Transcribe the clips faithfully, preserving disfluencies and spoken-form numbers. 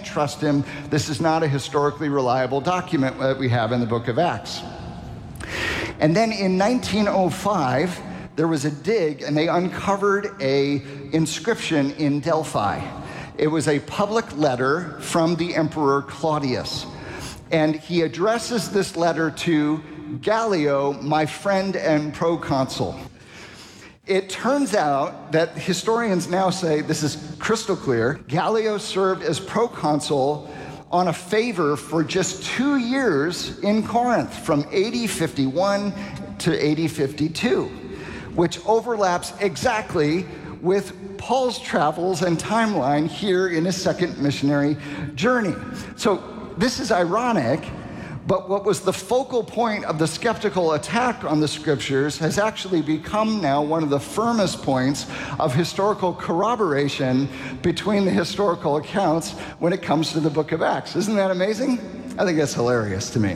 trust him. This is not a historically reliable document that we have in the book of Acts. And then in nineteen oh five, there was a dig, and they uncovered a inscription in Delphi. It was a public letter from the Emperor Claudius. And he addresses this letter to Gallio, my friend and proconsul. It turns out that historians now say, this is crystal clear, Gallio served as proconsul on a favor for just two years in Corinth, from A D fifty-one to A D fifty-two, which overlaps exactly with Paul's travels and timeline here in his second missionary journey. So this is ironic, but what was the focal point of the skeptical attack on the scriptures has actually become now one of the firmest points of historical corroboration between the historical accounts when it comes to the book of Acts. Isn't that amazing? I think that's hilarious to me.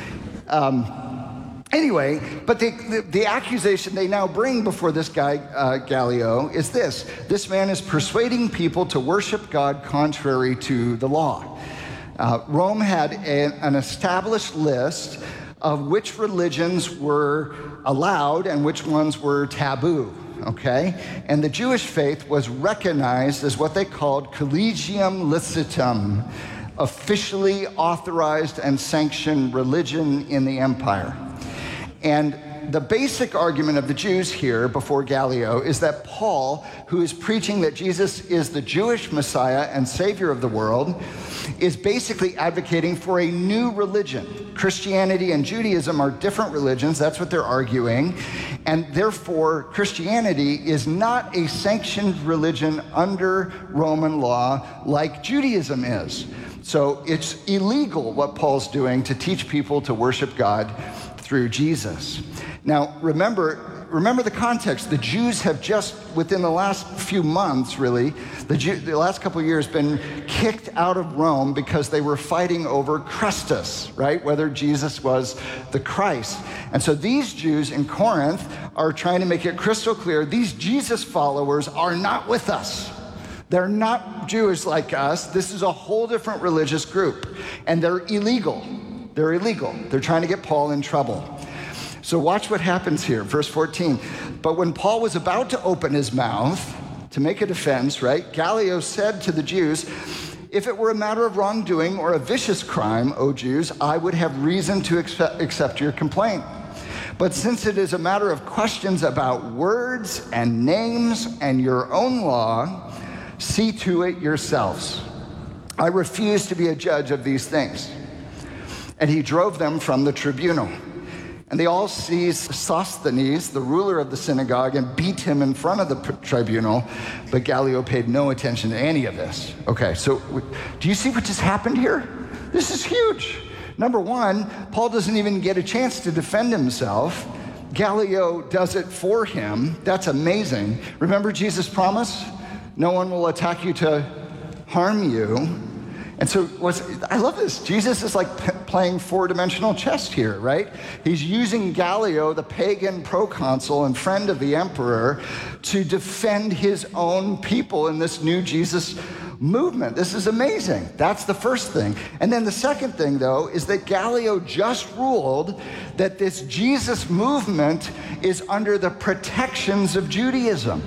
Um, Anyway, but the, the, the accusation they now bring before this guy, uh, Gallio, is this. This man is persuading people to worship God contrary to the law. Uh, Rome had a, an established list of which religions were allowed and which ones were taboo, okay? And the Jewish faith was recognized as what they called collegium licitum, officially authorized and sanctioned religion in the empire. And the basic argument of the Jews here before Gallio is that Paul, who is preaching that Jesus is the Jewish Messiah and Savior of the world, is basically advocating for a new religion. Christianity and Judaism are different religions, that's what they're arguing, and therefore Christianity is not a sanctioned religion under Roman law like Judaism is. So it's illegal what Paul's doing to teach people to worship God through Jesus. Now, remember, remember the context. The Jews have just, within the last few months, really, the, Jew, the last couple of years, been kicked out of Rome because they were fighting over Christus, right? Whether Jesus was the Christ. And so these Jews in Corinth are trying to make it crystal clear, these Jesus followers are not with us. They're not Jews like us. This is a whole different religious group, and they're illegal. They're illegal. They're trying to get Paul in trouble. So watch what happens here, verse fourteen. But when Paul was about to open his mouth to make a defense, right, Gallio said to the Jews, if it were a matter of wrongdoing or a vicious crime, O Jews, I would have reason to accept, accept your complaint. But since it is a matter of questions about words and names and your own law, see to it yourselves. I refuse to be a judge of these things. And he drove them from the tribunal. And they all seized Sosthenes, the ruler of the synagogue, and beat him in front of the tribunal. But Gallio paid no attention to any of this. Okay, so do you see what just happened here? This is huge. Number one, Paul doesn't even get a chance to defend himself. Gallio does it for him. That's amazing. Remember Jesus' promise? No one will attack you to harm you. And so what's, I love this. Jesus is like p- playing four-dimensional chess here, right? He's using Gallio, the pagan proconsul and friend of the emperor, to defend his own people in this new Jesus movement. This is amazing. That's the first thing. And then the second thing, though, is that Gallio just ruled that this Jesus movement is under the protections of Judaism.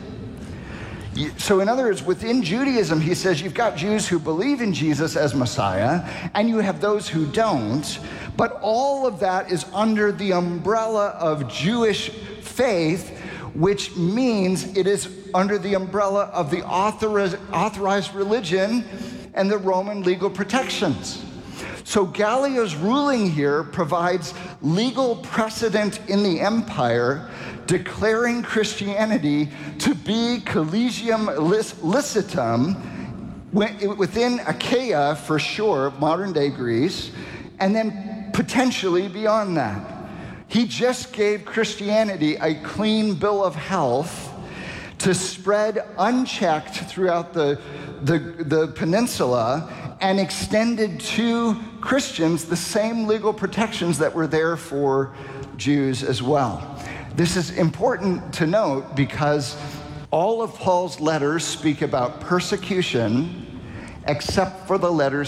So in other words, within Judaism, he says you've got Jews who believe in Jesus as Messiah, and you have those who don't, but all of that is under the umbrella of Jewish faith, which means it is under the umbrella of the authorized, authorized religion and the Roman legal protections. So Gallio's ruling here provides legal precedent in the empire, declaring Christianity to be collegium licitum within Achaia, for sure, modern-day Greece, and then potentially beyond that. He just gave Christianity a clean bill of health to spread unchecked throughout the, the, the peninsula and extended to Christians the same legal protections that were there for Jews as well. This is important to note because all of Paul's letters speak about persecution except for the letters